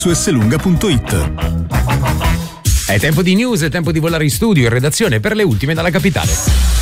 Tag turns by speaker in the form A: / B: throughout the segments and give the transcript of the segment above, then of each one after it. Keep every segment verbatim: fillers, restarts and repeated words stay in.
A: su esselunga punto it.
B: È tempo di news, è tempo di volare in studio, in redazione per le ultime dalla capitale.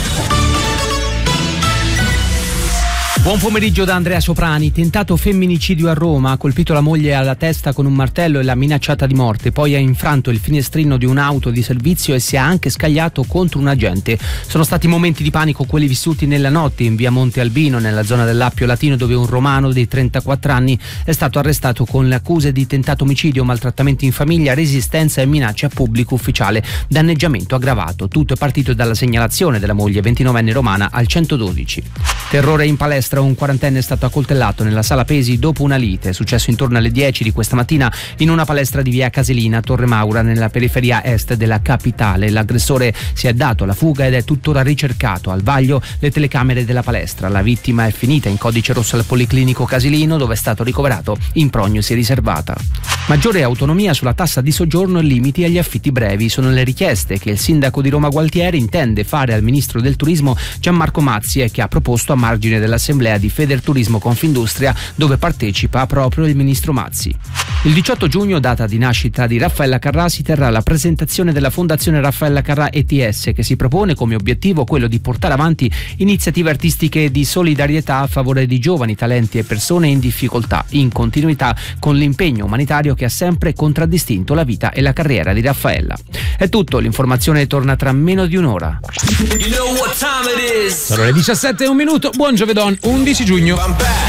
C: Buon pomeriggio da Andrea Soprani. Tentato femminicidio a Roma, ha colpito la moglie alla testa con un martello e l'ha minacciata di morte, poi ha infranto il finestrino di un'auto di servizio e si è anche scagliato contro un agente. Sono stati momenti di panico quelli vissuti nella notte in via Monte Albino, nella zona dell'Appio Latino, dove un romano di trentaquattro anni è stato arrestato con le accuse di tentato omicidio, maltrattamenti in famiglia, resistenza e minaccia a pubblico ufficiale, danneggiamento aggravato. Tutto è partito dalla segnalazione della moglie ventinovenne romana al centododici. Terrore in palestra. Un quarantenne è stato accoltellato nella sala pesi dopo una lite. È successo intorno alle dieci di questa mattina in una palestra di via Caselina, Torre Maura, nella periferia est della capitale. L'aggressore si è dato alla fuga ed è tuttora ricercato. Al vaglio le telecamere della palestra. La vittima è finita in codice rosso al Policlinico Casilino, dove è stato ricoverato in prognosi riservata. Maggiore autonomia sulla tassa di soggiorno e limiti agli affitti brevi sono le richieste che il sindaco di Roma Gualtieri intende fare al ministro del turismo Gianmarco Mazzi e che ha proposto a margine dell'assemblea di Federturismo Confindustria, dove partecipa proprio il ministro Mazzi. Il diciotto giugno, data di nascita di Raffaella Carrà, si terrà la presentazione della Fondazione Raffaella Carrà E T S, che si propone come obiettivo quello di portare avanti iniziative artistiche di solidarietà a favore di giovani talenti e persone in difficoltà, in continuità con l'impegno umanitario che ha sempre contraddistinto la vita e la carriera di Raffaella. È tutto, l'informazione torna tra meno di un'ora.
B: Sono le diciassette e un minuto, buon giovedì, undici giugno.